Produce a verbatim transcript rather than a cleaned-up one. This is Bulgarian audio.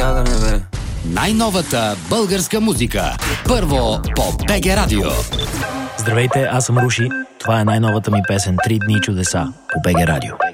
да ме бе. Най-новата българска музика. Първо по БГ Радио. Здравейте, аз съм Руши. Това е най-новата ми песен "Три дни чудеса" по БГ Радио.